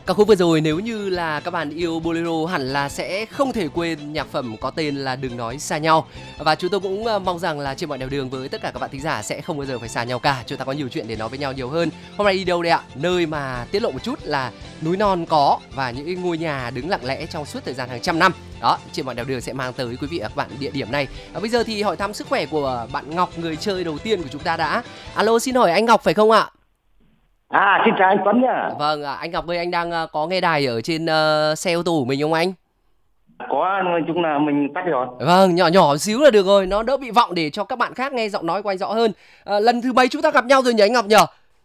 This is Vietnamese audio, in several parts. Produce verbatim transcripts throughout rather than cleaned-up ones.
Ca khúc vừa rồi nếu như là các bạn yêu Bolero hẳn là sẽ không thể quên nhạc phẩm có tên là Đừng Nói Xa Nhau. Và chúng tôi cũng mong rằng là trên mọi nẻo đường với tất cả các bạn thính giả sẽ không bao giờ phải xa nhau cả. Chúng ta có nhiều chuyện để nói với nhau nhiều hơn. Hôm nay đi đâu đây ạ? Nơi mà tiết lộ một chút là núi non có và những ngôi nhà đứng lặng lẽ trong suốt thời gian hàng trăm năm. Đó, trên mọi nẻo đường sẽ mang tới quý vị và các bạn địa điểm này. Và bây giờ thì hỏi thăm sức khỏe của bạn Ngọc, người chơi đầu tiên của chúng ta đã. Alo, xin hỏi anh Ngọc phải không ạ? À, xin chào anh Tuấn nhá. Vâng, anh Ngọc ơi, anh đang có nghe đài ở trên uh, xe ô tô của mình không anh? Có, nói chung là mình tắt rồi. Vâng, nhỏ nhỏ xíu là được rồi, nó đỡ bị vọng để cho các bạn khác nghe giọng nói của anh rõ hơn. À, lần thứ mấy chúng ta gặp nhau rồi nhỉ anh Ngọc nhỉ?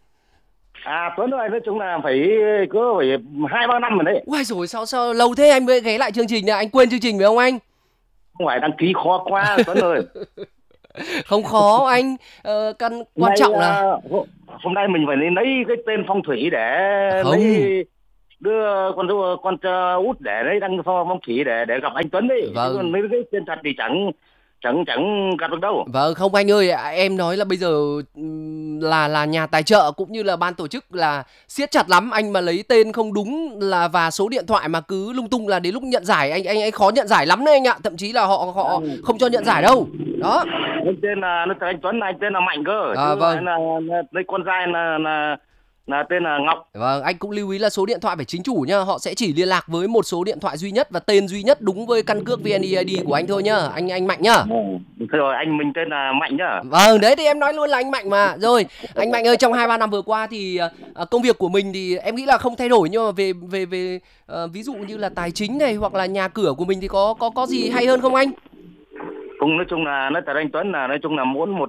À, Tuấn ơi, nói chung là phải cứ phải hai ba năm rồi đấy. Ui rồi sao sao lâu thế anh mới ghé lại chương trình này, anh quên chương trình phải không anh? Không phải đăng ký khó quá Tuấn ơi. Không khó anh, ờ, căn quan Nay, trọng là uh, hôm nay mình phải lấy cái tên phong thủy để không. lấy đưa con con út để lấy đăng phong, phong thủy để để gặp anh Tuấn đi. Vâng. Còn mấy cái tên thật thì chẳng chẳng chẳng gặp được đâu. Vâng, không anh ơi, em nói là bây giờ là là nhà tài trợ cũng như là ban tổ chức là siết chặt lắm, anh mà lấy tên không đúng là và số điện thoại mà cứ lung tung là đến lúc nhận giải anh anh anh khó nhận giải lắm đấy anh ạ, thậm chí là họ họ không cho nhận giải đâu. Đó. Anh tên là anh Tuấn, anh tên là Mạnh cơ. À, chứ vâng. là lấy con trai là là là tên là Ngọc. Vâng, anh cũng lưu ý là số điện thoại phải chính chủ nhá, họ sẽ chỉ liên lạc với một số điện thoại duy nhất và tên duy nhất đúng với căn cước vê en e i đê của anh thôi nhá, anh anh Mạnh nhá. Ừ, rồi anh mình tên là Mạnh nhá. Vâng, đấy thì em nói luôn là anh Mạnh mà. Rồi, anh Mạnh ơi, trong hai ba năm vừa qua thì uh, công việc của mình thì em nghĩ là không thay đổi, nhưng mà về về về uh, ví dụ như là tài chính này hoặc là nhà cửa của mình thì có có có gì hay hơn không anh? Cũng nói chung là nói thật anh Tuấn là nói chung là muốn một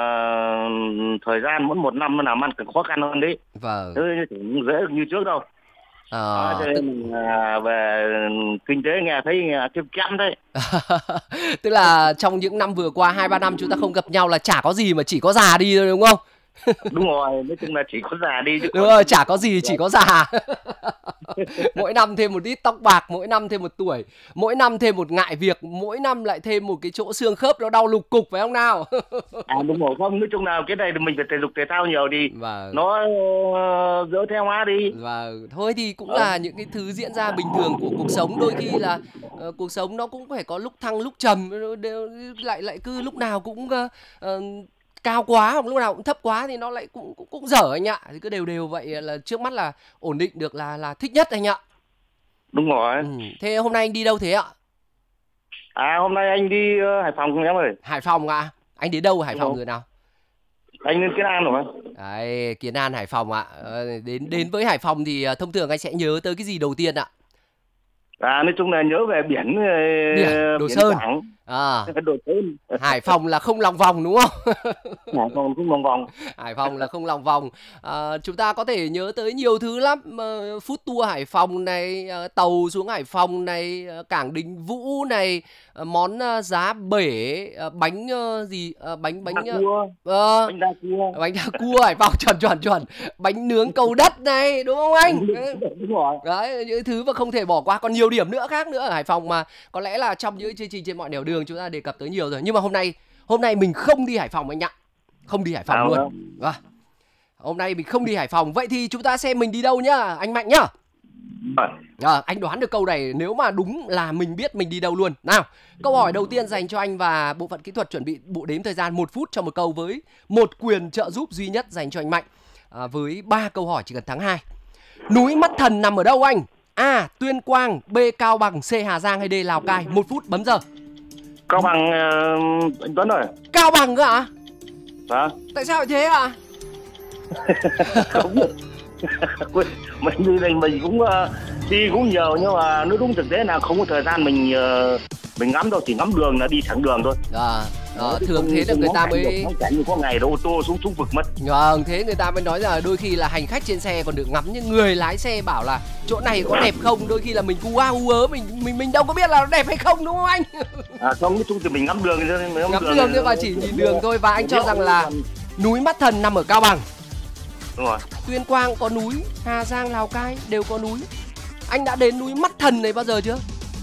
uh, thời gian muốn một năm nó làm ăn càng khó khăn hơn đấy. Vâng. Chứ cũng dễ như trước đâu. À, đó, cho tức... nên uh, về kinh tế nghe thấy kém kém đấy. Tức là trong những năm vừa qua hai ba năm chúng ta không gặp nhau là chả có gì mà chỉ có già đi thôi đúng không? Đúng rồi, nói chung là chỉ có già đi chứ. Đúng rồi, chả có gì chỉ có già. Mỗi năm thêm một ít tóc bạc, mỗi năm thêm một tuổi, mỗi năm thêm một ngại việc, mỗi năm lại thêm một cái chỗ xương khớp nó đau lục cục phải không nào? À đúng rồi, không, nói chung là cái này thì mình phải thể dục thể thao nhiều thì vâng. nó uh, đỡ theo hóa đi. Vâng, thôi thì cũng là những cái thứ diễn ra bình thường của cuộc sống, đôi khi là uh, cuộc sống nó cũng phải có lúc thăng lúc trầm, lại lại cứ lúc nào cũng uh, uh, cao quá hoặc lúc nào cũng thấp quá thì nó lại cũng cũng cũng dở anh ạ. Thì cứ đều đều vậy là trước mắt là ổn định được là là thích nhất anh ạ. Đúng rồi. Ừ. Thế hôm nay anh đi đâu thế ạ? À hôm nay anh đi uh, Hải Phòng em ơi. Hải Phòng ạ? À? Anh đến đâu ở Hải Đúng Phòng rồi. rồi nào? Anh lên Kiến An rồi. Đấy, Kiến An Hải Phòng ạ. À. Đến đến với Hải Phòng thì thông thường anh sẽ nhớ tới cái gì đầu tiên ạ? À nói chung là nhớ về biển, biển Đồ biển Sơn. Cảng. À. Đồ Sơn. Hải Phòng là không lòng vòng đúng không? Hải Phòng không lòng vòng. Hải Phòng là không lòng vòng. À, chúng ta có thể nhớ tới nhiều thứ lắm. Food tour Hải Phòng này, tàu xuống Hải Phòng này, cảng Đình Vũ này, món giá bể, bánh gì, bánh bánh đa cua. Uh, bánh đa cua, bánh đa cua Hải Phòng chuẩn chuẩn chuẩn, bánh nướng Cầu Đất này đúng không anh? Đúng rồi. Đấy, những thứ mà không thể bỏ qua. Còn nhiều điểm nữa khác nữa ở Hải Phòng mà có lẽ là trong những chương trình trên mọi nẻo đường chúng ta đề cập tới nhiều rồi. Nhưng mà hôm nay hôm nay mình không đi Hải Phòng anh ạ. Không đi Hải Phòng à, luôn. Vâng. Hôm nay mình không đi Hải Phòng. Vậy thì chúng ta xem mình đi đâu nhá, anh Mạnh nhá. À, anh đoán được câu này nếu mà đúng là mình biết mình đi đâu luôn. Nào, câu hỏi đầu tiên dành cho anh và bộ phận kỹ thuật chuẩn bị bộ đếm thời gian một phút cho một câu với một quyền trợ giúp duy nhất dành cho anh Mạnh. À, với ba câu hỏi chỉ cần thắng hai. Núi Mắt Thần nằm ở đâu anh? A. Tuyên Quang, B. Cao Bằng, C. Hà Giang hay D. Lào Cai? Một phút bấm giờ. Cao Bằng uh, anh Tuấn rồi. Cao Bằng cơ ạ? À? Vâng. Tại sao lại thế ạ? À? Không biết. Mình đi đây mình cũng uh, đi cũng nhiều nhưng mà nó đúng thực tế là không có thời gian mình uh, mình ngắm đâu, chỉ ngắm đường là đi thẳng đường thôi. À, à, thường thế là người ta mới ngắm cảnh như có ngày đâu ô tô xuống xuống vực mất. Vâng, thế người ta mới nói là đôi khi là hành khách trên xe còn được ngắm, nhưng người lái xe bảo là chỗ này có đẹp không, đôi khi là mình u a u ớ mình mình mình đâu có biết là nó đẹp hay không đúng không anh? À không, nói chung thì mình ngắm đường thôi, mình ngắm, ngắm đường, đường thôi và chỉ nhìn đường thôi. Và anh cho rằng là núi Mắt Thần nằm ở Cao Bằng. Đúng rồi. Tuyên Quang có núi, Hà Giang, Lào Cai đều có núi. Anh đã đến núi Mắt Thần này bao giờ chưa?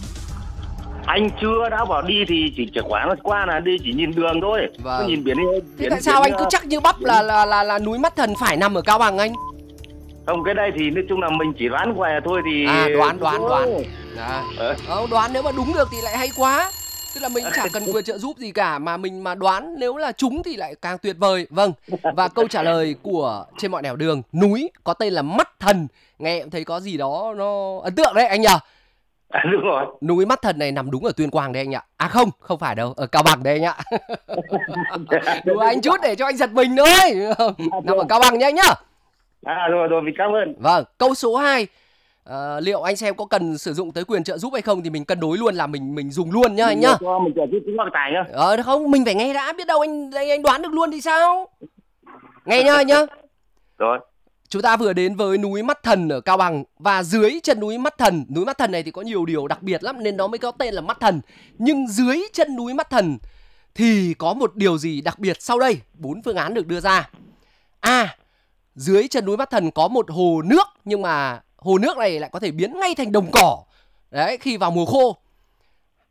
Anh chưa, đã bảo đi thì chỉ chẳng quá qua là đi chỉ nhìn đường thôi. Vâng. Cứ nhìn biển đi. Thế tại sao biển, anh cứ chắc như bắp biển. là là là là núi Mắt Thần phải nằm ở Cao Bằng anh? Không, cái đây thì nói chung là mình chỉ đoán qua thôi thì À đoán đoán Ồ. đoán. À. Ờ. Ờ, đoán nếu mà đúng được thì lại hay quá. Tức là mình chả cần quyền trợ giúp gì cả, mà mình mà đoán nếu là trúng thì lại càng tuyệt vời. Vâng. Và câu trả lời của Trên Mọi Nẻo Đường, núi có tên là Mắt Thần. Nghe em thấy có gì đó nó ấn tượng đấy anh nhỉ? À, đúng rồi. Núi Mắt Thần này nằm đúng ở Tuyên Quang đây anh ạ. À không, không phải đâu, ở Cao Bằng đây anh ạ. Đùa anh chút để cho anh giật mình thôi. Nằm ở Cao Bằng nhá anh nhá. À rồi rồi, mình cảm ơn. Vâng, câu số hai. À, liệu anh xem có cần sử dụng tới quyền trợ giúp hay không thì mình cân đối luôn, là mình mình dùng luôn nhá anh nhá. Cho mình trợ giúp chính bác tài nhá. Ờ không, mình phải nghe đã, biết đâu anh anh, anh đoán được luôn thì sao. Nghe nhá anh nhá. Rồi. Chúng ta vừa đến với núi Mắt Thần ở Cao Bằng, và dưới chân núi Mắt Thần, núi Mắt Thần này thì có nhiều điều đặc biệt lắm nên nó mới có tên là Mắt Thần. Nhưng dưới chân núi Mắt Thần thì có một điều gì đặc biệt sau đây. Bốn phương án được đưa ra. A. Dưới chân núi Mắt Thần có một hồ nước, nhưng mà hồ nước này lại có thể biến ngay thành đồng cỏ đấy khi vào mùa khô.